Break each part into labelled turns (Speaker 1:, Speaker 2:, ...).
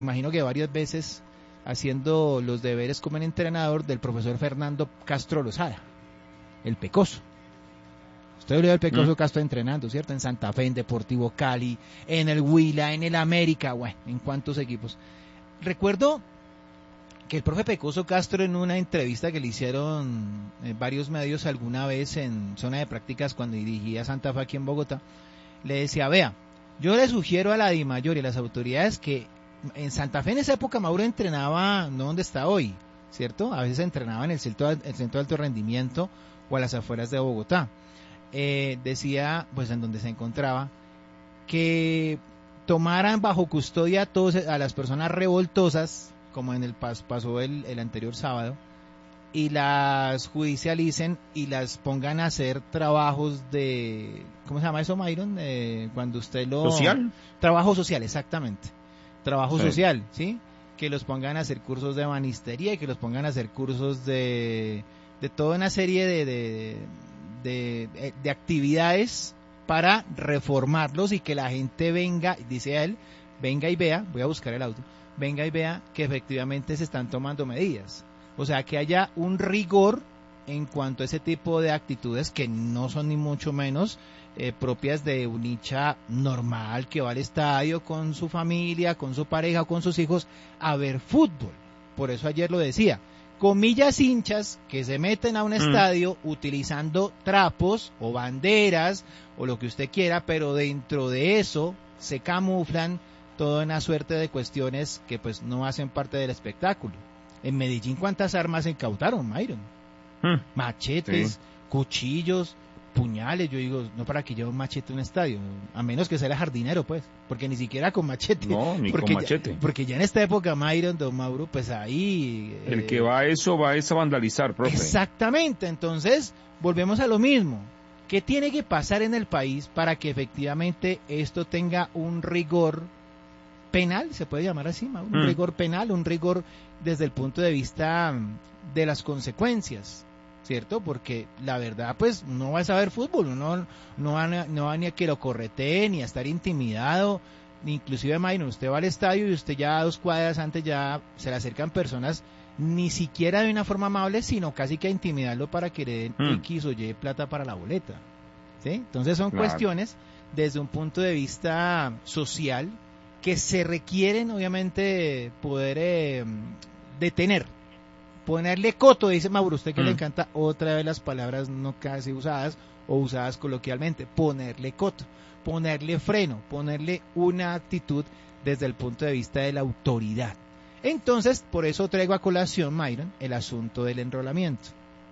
Speaker 1: imagino que varias veces haciendo los deberes como entrenador del profesor Fernando Castro Lozada, el Pecoso. Usted vio el Pecoso Castro entrenando, ¿cierto? En Santa Fe, en Deportivo Cali, en el Huila, en el América, bueno, en cuántos equipos. Recuerdo que el profe Pecoso Castro, en una entrevista que le hicieron varios medios alguna vez en zona de prácticas cuando dirigía Santa Fe aquí en Bogotá, le decía, vea, yo le sugiero a la DIMAYOR y a las autoridades que en Santa Fe en esa época Mauro entrenaba no donde está hoy, ¿cierto? A veces entrenaba en el centro de alto rendimiento o a las afueras de Bogotá. Decía, pues en donde se encontraba, que tomaran bajo custodia a las personas revoltosas, como en el pasó el anterior sábado, y las judicialicen y las pongan a hacer trabajos de, ¿cómo se llama eso, Myron? Cuando usted
Speaker 2: ¿Social?
Speaker 1: Trabajo social, exactamente. Trabajo social, ¿sí? Que los pongan a hacer cursos de ebanistería y que los pongan a hacer cursos de toda una serie de actividades para reformarlos y que la gente venga, dice él, venga y vea, voy a buscar el auto, venga y vea que efectivamente se están tomando medidas. O sea, que haya un rigor en cuanto a ese tipo de actitudes que no son ni mucho menos propias de un hincha normal que va al estadio con su familia, con su pareja o con sus hijos a ver fútbol. Por eso ayer lo decía, comillas hinchas que se meten a un estadio utilizando trapos o banderas o lo que usted quiera, pero dentro de eso se camuflan toda una suerte de cuestiones que pues no hacen parte del espectáculo. En Medellín, ¿cuántas armas se incautaron, Myron? Machetes, cuchillos, puñales. Yo digo, no para que lleve un machete a un estadio, a menos que sea jardinero, pues, porque ni siquiera con machete.
Speaker 2: No, ni con machete.
Speaker 1: Porque ya en esta época, Myron, don Mauro, pues ahí...
Speaker 2: El que va a eso, va a vandalizar, profe.
Speaker 1: Exactamente, entonces, volvemos a lo mismo. ¿Qué tiene que pasar en el país para que efectivamente esto tenga un rigor penal, se puede llamar así, Mauro? Un rigor penal, un rigor desde el punto de vista de las consecuencias, ¿cierto? Porque la verdad, pues, no va a saber fútbol, uno no va ni a que lo correteen, ni a estar intimidado, ni inclusive, imagino, usted va al estadio y usted ya a 2 cuadras antes ya se le acercan personas, ni siquiera de una forma amable, sino casi que a intimidarlo para que le den X o Y plata para la boleta, ¿sí? Entonces son cuestiones desde un punto de vista social que se requieren, obviamente, poder detener, ponerle coto, dice Mauro, usted que le encanta otra vez las palabras no casi usadas o usadas coloquialmente, ponerle coto, ponerle freno, ponerle una actitud desde el punto de vista de la autoridad. Entonces, por eso traigo a colación, Myron, el asunto del enrolamiento,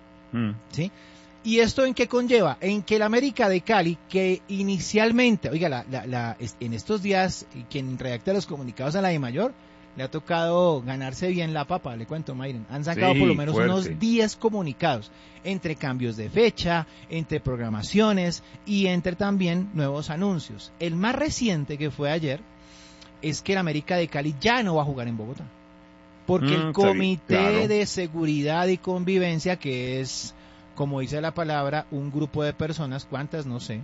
Speaker 1: ¿sí? ¿Y esto en qué conlleva? En que el América de Cali, que inicialmente, oiga, en estos días, quien redacta los comunicados a la DIMAYOR, le ha tocado ganarse bien la papa, le cuento, Myron. Han sacado por lo menos unos 10 comunicados, entre cambios de fecha, entre programaciones y entre también nuevos anuncios. El más reciente, que fue ayer, es que el América de Cali ya no va a jugar en Bogotá, porque el Comité de Seguridad y Convivencia, que es, como dice la palabra, un grupo de personas, ¿cuántas? No sé,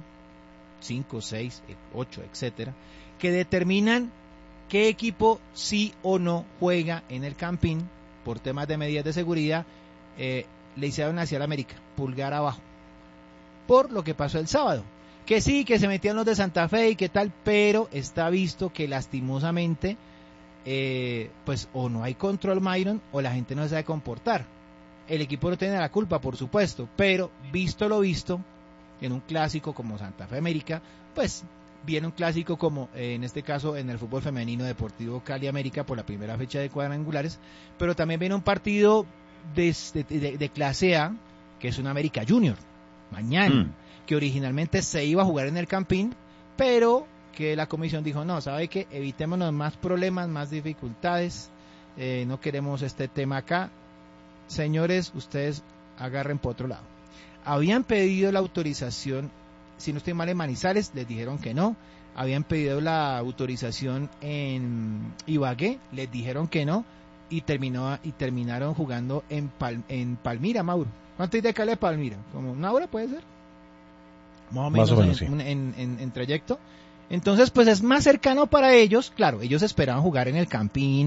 Speaker 1: 5, 6, 8, etcétera, que determinan qué equipo sí o no juega en el Campín por temas de medidas de seguridad. Le hicieron hacia el América, pulgar abajo, por lo que pasó el sábado, que sí, que se metían los de Santa Fe y qué tal, pero está visto que lastimosamente pues o no hay control, Myron, o la gente no se sabe comportar. El equipo no tiene la culpa, por supuesto, pero visto lo visto, en un clásico como Santa Fe América, pues viene un clásico como en este caso en el fútbol femenino, Deportivo Cali América por la primera fecha de cuadrangulares, pero también viene un partido de clase A, que es un América Junior, mañana, que originalmente se iba a jugar en el Campín, pero que la comisión dijo, no, ¿sabe qué? Evitémonos más problemas, más dificultades, no queremos este tema acá. Señores, ustedes agarren por otro lado. Habían pedido la autorización, si no estoy mal, en Manizales, les dijeron que no. Habían pedido la autorización en Ibagué, les dijeron que no, y terminaron jugando en Palmira, Mauro. ¿Cuánto hay de Cali a Palmira? ¿Como una hora puede ser? Más o menos,
Speaker 3: sí.
Speaker 1: En trayecto. Entonces, pues es más cercano para ellos. Claro, ellos esperaban jugar en el Campín,